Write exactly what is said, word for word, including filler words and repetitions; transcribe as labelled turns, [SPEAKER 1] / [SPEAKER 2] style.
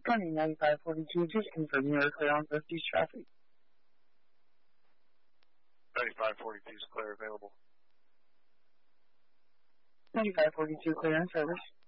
[SPEAKER 1] County ninety-five forty-two, just confirming you're clear on Northeast traffic.
[SPEAKER 2] ninety-five forty-two is clear, available.
[SPEAKER 1] ninety-five forty-two, clear in service.